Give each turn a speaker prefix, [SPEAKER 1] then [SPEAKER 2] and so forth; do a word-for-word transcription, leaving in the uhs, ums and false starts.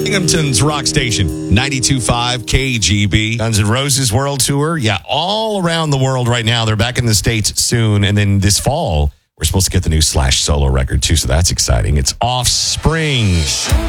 [SPEAKER 1] Binghamton's rock station, ninety-two point five K G B.
[SPEAKER 2] Guns N' Roses World Tour. Yeah, all around the world right now. They're back in the States soon. And then this fall, we're supposed to get the new Slash solo record, too. So that's exciting. It's Offspring.